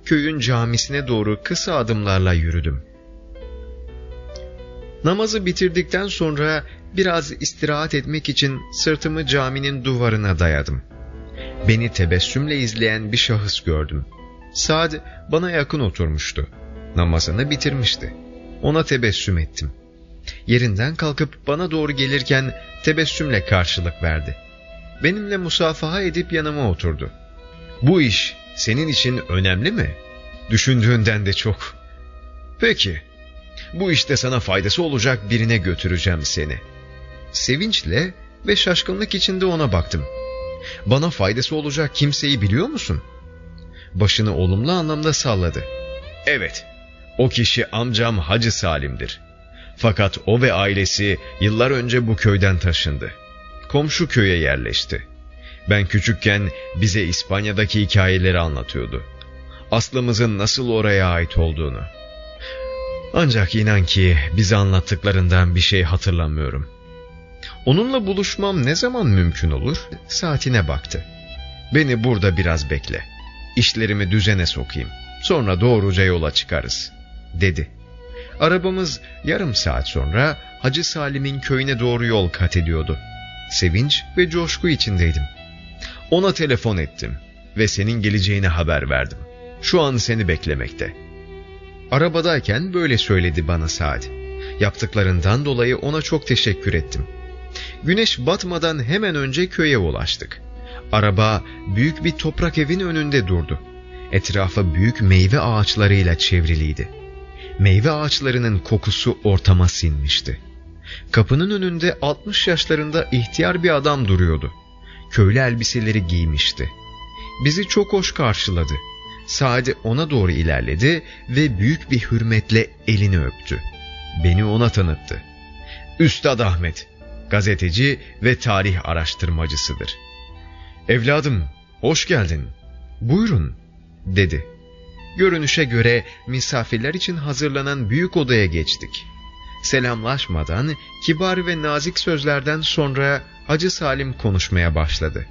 köyün camisine doğru kısa adımlarla yürüdüm. Namazı bitirdikten sonra biraz istirahat etmek için sırtımı caminin duvarına dayadım. Beni tebessümle izleyen bir şahıs gördüm. Saad bana yakın oturmuştu. Namazını bitirmişti. Ona tebessüm ettim. Yerinden kalkıp bana doğru gelirken tebessümle karşılık verdi. Benimle musafaha edip yanıma oturdu. "Bu iş senin için önemli mi? Düşündüğünden de çok. Peki, bu işte sana faydası olacak birine götüreceğim seni." Sevinçle ve şaşkınlık içinde ona baktım. "Bana faydası olacak kimseyi biliyor musun?" Başını olumlu anlamda salladı. "Evet, o kişi amcam Hacı Salim'dir. Fakat o ve ailesi yıllar önce bu köyden taşındı. Komşu köye yerleşti. Ben küçükken bize İspanya'daki hikayeleri anlatıyordu. Aslımızın nasıl oraya ait olduğunu. Ancak inan ki bize anlattıklarından bir şey hatırlamıyorum. Onunla buluşmam ne zaman mümkün olur?" Saatine baktı. "Beni burada biraz bekle. İşlerimi düzene sokayım. Sonra doğruca yola çıkarız," dedi. Arabamız yarım saat sonra Hacı Salim'in köyüne doğru yol kat ediyordu. Sevinç ve coşku içindeydim. "Ona telefon ettim ve senin geleceğine haber verdim. Şu an seni beklemekte." Arabadayken böyle söyledi bana Saad. Yaptıklarından dolayı ona çok teşekkür ettim. Güneş batmadan hemen önce köye ulaştık. Araba büyük bir toprak evin önünde durdu. Etrafı büyük meyve ağaçlarıyla çevriliydi. Meyve ağaçlarının kokusu ortama sinmişti. Kapının önünde 60 yaşlarında ihtiyar bir adam duruyordu. Köylü elbiseleri giymişti. Bizi çok hoş karşıladı. Saad ona doğru ilerledi ve büyük bir hürmetle elini öptü. Beni ona tanıttı. "Üstad Ahmet, gazeteci ve tarih araştırmacısıdır." "Evladım, hoş geldin. Buyurun," dedi. Görünüşe göre misafirler için hazırlanan büyük odaya geçtik. Selamlaşmadan, kibar ve nazik sözlerden sonra Hacı Salim konuşmaya başladı.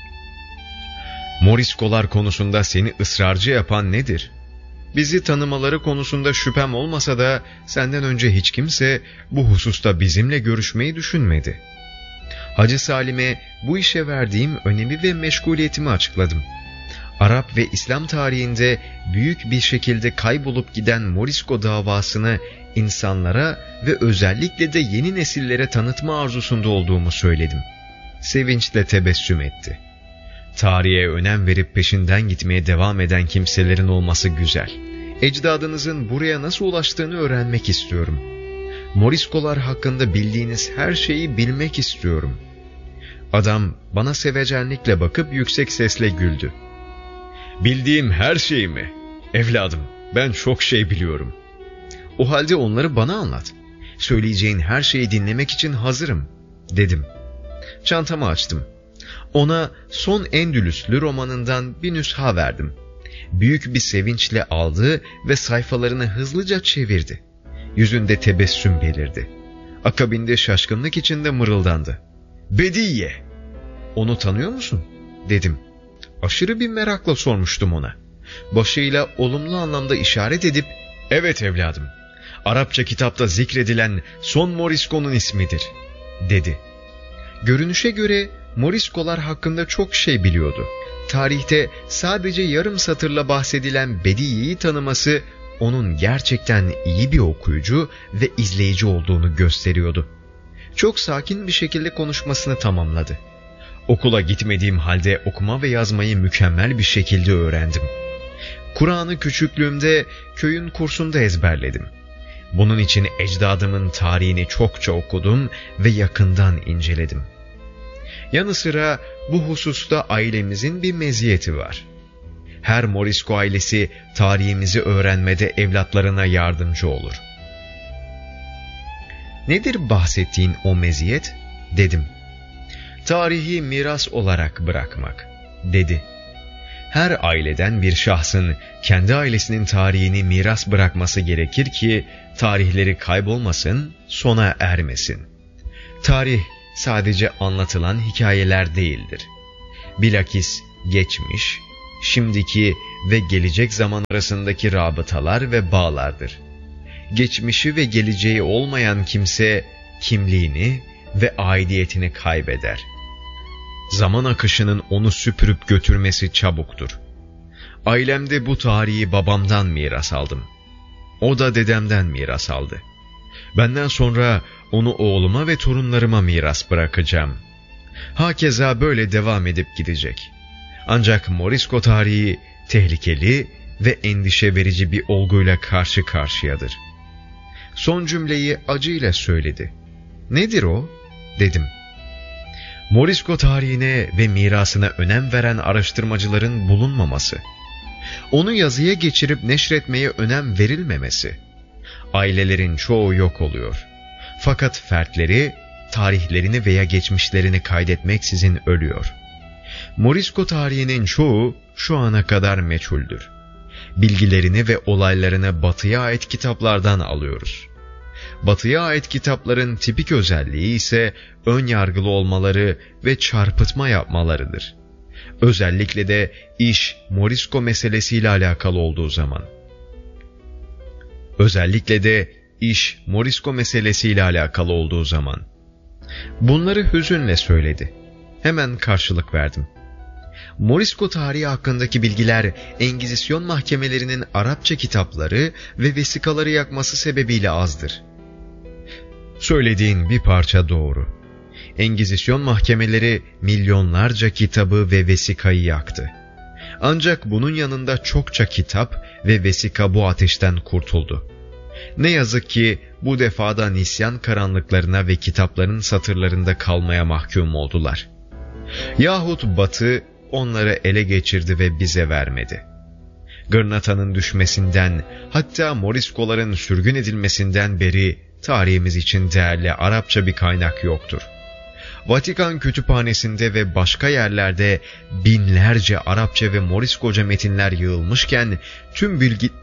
"Moriskolar konusunda seni ısrarcı yapan nedir? Bizi tanımaları konusunda şüphem olmasa da senden önce hiç kimse bu hususta bizimle görüşmeyi düşünmedi." Hacı Salim'e bu işe verdiğim önemi ve meşguliyetimi açıkladım. Arap ve İslam tarihinde büyük bir şekilde kaybolup giden Morisko davasını insanlara ve özellikle de yeni nesillere tanıtma arzusunda olduğumu söyledim. Sevinçle tebessüm etti. "Tarihe önem verip peşinden gitmeye devam eden kimselerin olması güzel. Ecdadınızın buraya nasıl ulaştığını öğrenmek istiyorum. Moriskolar hakkında bildiğiniz her şeyi bilmek istiyorum." Adam bana sevecenlikle bakıp yüksek sesle güldü. "Bildiğim her şey mi? Evladım, ben çok şey biliyorum." "O halde onları bana anlat. Söyleyeceğin her şeyi dinlemek için hazırım," dedim. Çantamı açtım. Ona Son Endülüslü romanından bir nüsha verdim. Büyük bir sevinçle aldı ve sayfalarını hızlıca çevirdi. Yüzünde tebessüm belirdi. Akabinde şaşkınlık içinde mırıldandı. "Bediye! Onu tanıyor musun?" dedim. Aşırı bir merakla sormuştum ona. Başıyla olumlu anlamda işaret edip "Evet evladım, Arapça kitapta zikredilen Son Morisko'nun ismidir," dedi. Görünüşe göre Moriskolar hakkında çok şey biliyordu. Tarihte sadece yarım satırla bahsedilen Bediye'yi tanıması onun gerçekten iyi bir okuyucu ve izleyici olduğunu gösteriyordu. Çok sakin bir şekilde konuşmasını tamamladı. "Okula gitmediğim halde okuma ve yazmayı mükemmel bir şekilde öğrendim. Kur'an'ı küçüklüğümde köyün kursunda ezberledim. Bunun için ecdadımın tarihini çokça okudum ve yakından inceledim. Yanı sıra bu hususta ailemizin bir meziyeti var. Her Morisko ailesi tarihimizi öğrenmede evlatlarına yardımcı olur." "Nedir bahsettiğin o meziyet?" dedim. "Tarihi miras olarak bırakmak," dedi. Her aileden bir şahsın kendi ailesinin tarihini miras bırakması gerekir ki tarihleri kaybolmasın, sona ermesin. Tarih sadece anlatılan hikayeler değildir. Bilakis geçmiş, şimdiki ve gelecek zaman arasındaki rabıtalar ve bağlardır. Geçmişi ve geleceği olmayan kimse kimliğini ve aidiyetini kaybeder. Zaman akışının onu süpürüp götürmesi çabuktur. Ailemde bu tarihi babamdan miras aldım. O da dedemden miras aldı. Benden sonra onu oğluma ve torunlarıma miras bırakacağım. Hakeza böyle devam edip gidecek. Ancak Morisco tarihi tehlikeli ve endişe verici bir olguyla karşı karşıyadır. Son cümleyi acıyla söyledi. Nedir o? Dedim. Morisco tarihine ve mirasına önem veren araştırmacıların bulunmaması, onu yazıya geçirip neşretmeye önem verilmemesi, ailelerin çoğu yok oluyor. Fakat fertleri, tarihlerini veya geçmişlerini kaydetmeksizin ölüyor. Morisco tarihinin çoğu şu ana kadar meçhuldür. Bilgilerini ve olaylarını Batı'ya ait kitaplardan alıyoruz. Batı'ya ait kitapların tipik özelliği ise ön yargılı olmaları ve çarpıtma yapmalarıdır. Özellikle de iş Morisco meselesiyle alakalı olduğu zaman. Bunları hüzünle söyledi. Hemen karşılık verdim. Morisco tarihi hakkındaki bilgiler Engizisyon mahkemelerinin Arapça kitapları ve vesikaları yakması sebebiyle azdır. Söylediğin bir parça doğru. Engizisyon mahkemeleri milyonlarca kitabı ve vesikayı yaktı. Ancak bunun yanında çokça kitap ve vesika bu ateşten kurtuldu. Ne yazık ki bu defada nisyan karanlıklarına ve kitapların satırlarında kalmaya mahkum oldular. Yahut Batı onları ele geçirdi ve bize vermedi. Gırnata'nın düşmesinden, hatta Morisco'ların sürgün edilmesinden beri tarihimiz için değerli Arapça bir kaynak yoktur. Vatikan kütüphanesinde ve başka yerlerde binlerce Arapça ve Moriscoca metinler yığılmışken tüm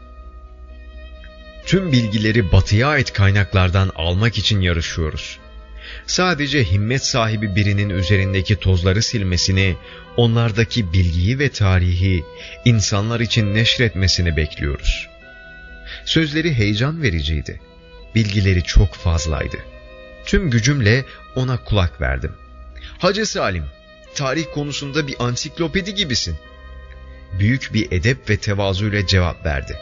bilgileri Batı'ya ait kaynaklardan almak için yarışıyoruz. Sadece himmet sahibi birinin üzerindeki tozları silmesini, onlardaki bilgiyi ve tarihi insanlar için neşretmesini bekliyoruz. Sözleri heyecan vericiydi. Bilgileri çok fazlaydı. Tüm gücümle ona kulak verdim. Hacı Salim, tarih konusunda bir ansiklopedi gibisin. Büyük bir edep ve tevazuyla cevap verdi.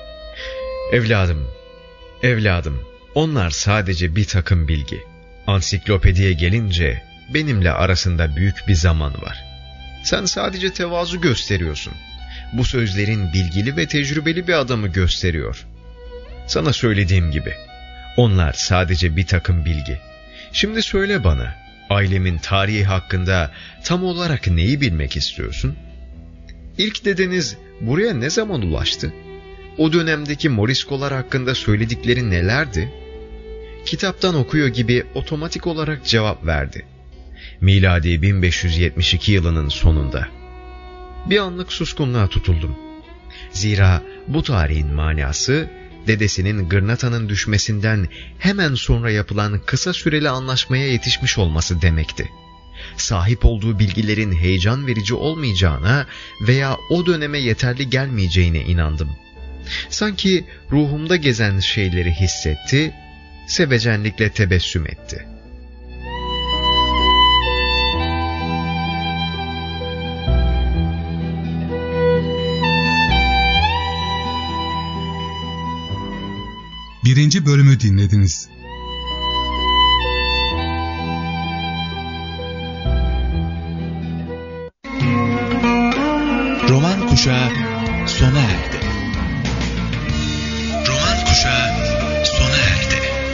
Evladım, onlar sadece bir takım bilgi. Ansiklopediye gelince benimle arasında büyük bir zaman var. Sen sadece tevazu gösteriyorsun. Bu sözlerin bilgili ve tecrübeli bir adamı gösteriyor. Sana söylediğim gibi, onlar sadece bir takım bilgi. Şimdi söyle bana, ailemin tarihi hakkında tam olarak neyi bilmek istiyorsun? İlk dedeniz buraya ne zaman ulaştı? O dönemdeki Morisco'lar hakkında söyledikleri nelerdi? Kitaptan okuyor gibi otomatik olarak cevap verdi. Miladi 1572 yılının sonunda. Bir anlık suskunluğa tutuldum. Zira bu tarihin manası, dedesinin Gırnata'nın düşmesinden hemen sonra yapılan kısa süreli anlaşmaya yetişmiş olması demekti. Sahip olduğu bilgilerin heyecan verici olmayacağına veya o döneme yeterli gelmeyeceğine inandım. Sanki ruhumda gezen şeyleri hissetti, sevecenlikle tebessüm etti. Birinci bölümü dinlediniz. Roman Kuşağı